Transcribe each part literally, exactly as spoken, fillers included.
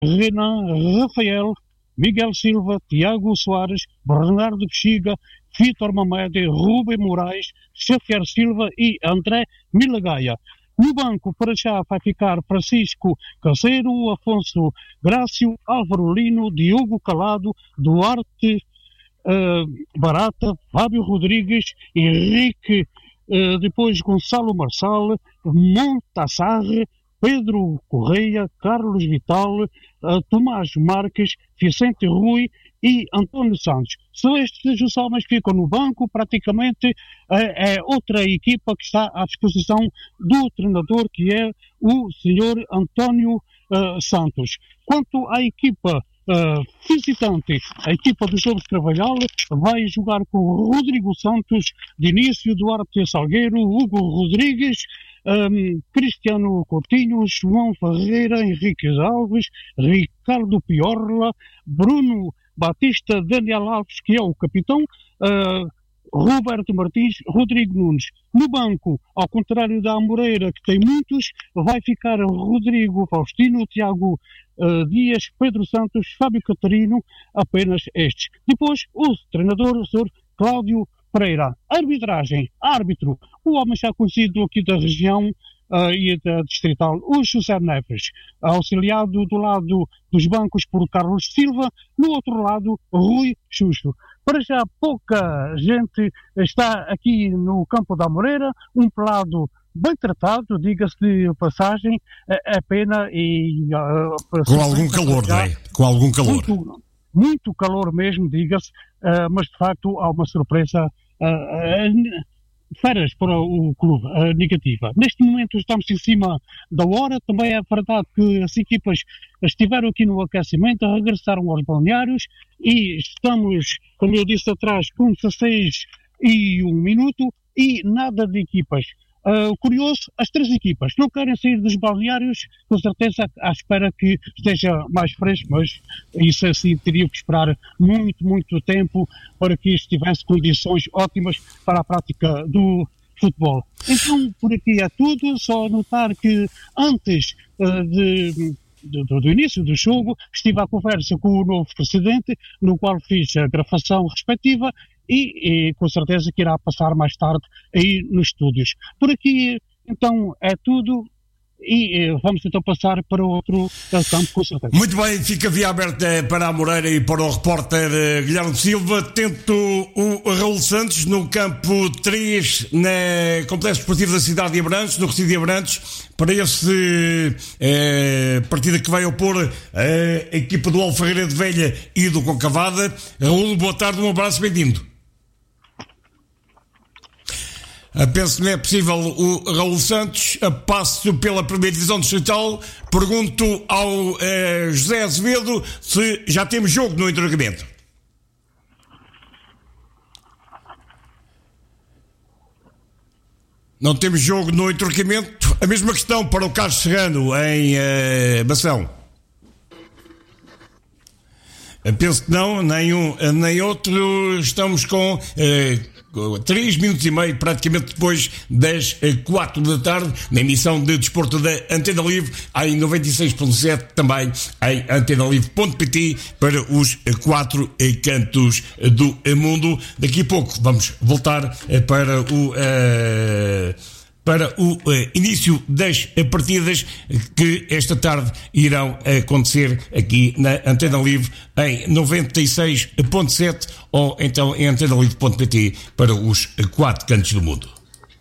Renan, Rafael, Miguel Silva, Tiago Soares, Bernardo Bexiga, Vítor Mamed, Rubem Moraes, Xavier Silva e André Milagaia. No banco, para já, vai ficar Francisco Caseiro, Afonso Grácio, Álvaro Lino, Diogo Calado, Duarte uh, Barata, Fábio Rodrigues, Henrique, uh, depois Gonçalo Marçal, Montassar, Pedro Correia, Carlos Vital, uh, Tomás Marques, Vicente Rui e António Santos. São estes os homens que ficam no banco, praticamente uh, é outra equipa que está à disposição do treinador, que é o senhor António uh, Santos. Quanto à equipa Uh, visitante, a equipa do João de Carvalhal vai jogar com Rodrigo Santos, de início, Duarte Salgueiro, Hugo Rodrigues, um, Cristiano Coutinho, João Ferreira, Henrique Alves, Ricardo Piorla, Bruno Batista, Daniel Alves, que é o capitão, uh, Roberto Martins, Rodrigo Nunes. No banco, ao contrário da Amoreira, que tem muitos, vai ficar Rodrigo Faustino, Tiago uh, Dias, Pedro Santos, Fábio Catarino, apenas estes. Depois, o treinador, o senhor Cláudio Pereira. Arbitragem, árbitro, o homem já conhecido aqui da região uh, e da distrital, o José Neves, auxiliado do lado dos bancos por Carlos Silva, no outro lado, Rui Xuxo. Para já, pouca gente está aqui no campo da Amoreira, um pelado bem tratado, diga-se de passagem, é, é pena e... Uh, com algum calor, não é? Com algum calor. Muito, muito calor mesmo, diga-se, uh, mas de facto há uma surpresa... Uh, uh, Feras para o clube, uh, negativa. Neste momento estamos em cima da hora, também é verdade que as equipas estiveram aqui no aquecimento, regressaram aos balneários e estamos, como eu disse atrás, com dezasseis e um minuto e nada de equipas. Uh, curioso, as três equipas não querem sair dos balneários, com certeza à espera que esteja mais fresco, mas isso assim teria que esperar muito, muito tempo para que isto tivesse condições ótimas para a prática do futebol. Então, por aqui é tudo, só notar que antes uh, de... Do, do início do jogo, estive à conversa com o novo presidente, no qual fiz a gravação respectiva e, e com certeza que irá passar mais tarde aí nos estúdios. Por aqui, então, é tudo e vamos então passar para o outro campo, com certeza. Muito bem, fica via aberta para a Moreira e para o repórter Guilherme Silva. Tento o Raul Santos no campo três, na Complexo Esportivo da cidade de Abrantes, no Recinto de Abrantes, para esse eh, partida que vai opor a equipa do Alfarreira de Velha e do Concavada. Raul, boa tarde, um abraço, bem-vindo. Penso que não é possível o Raul Santos. Passo pela primeira divisão distrital. Pergunto ao eh, José Azevedo se já temos jogo no interrogamento. Não temos jogo no interrogamento. A mesma questão para o Carlos Serrano em eh, Bação. Penso que não, nem um nem outro. Estamos com eh, três minutos e meio, praticamente depois das quatro da tarde, na emissão de desporto da Antena Livre, em noventa e seis ponto sete, também em antena livre ponto pt, para os quatro cantos do mundo. Daqui a pouco vamos voltar para o... Uh, para o uh, início das partidas que esta tarde irão acontecer aqui na Antena Livre em noventa e seis ponto sete ou então em antena livre ponto pt para os quatro cantos do mundo.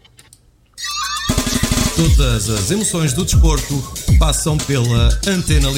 Todas as emoções do desporto passam pela Antena Livre.